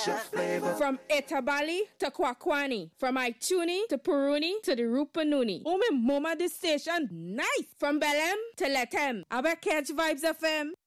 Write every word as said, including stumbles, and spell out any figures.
special flavor. From Etabali to Kwakwani, from Ituni to Puruni to the Rupanuni. Oh, me mama, this station nice. From Belém to Letem, Abba catch Vibes F M.